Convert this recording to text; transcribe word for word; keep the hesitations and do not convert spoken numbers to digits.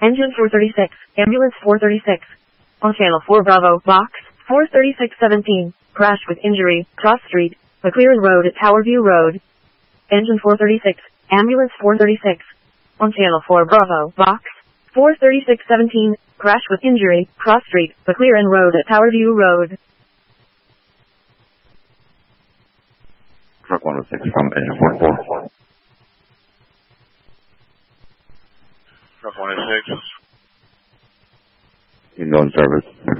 Engine four thirty-six, ambulance four thirty-six. On channel four Bravo, box, four thirty-six seventeen, crash with injury, cross street, McLaren Road at Towerview Road. Engine four thirty-six, ambulance four thirty-six. On channel four Bravo, box, four thirty-six seventeen, crash with injury, cross street, McLaren Road at Towerview Road. Truck one oh six from engine four four. Truck one oh six. You know in service.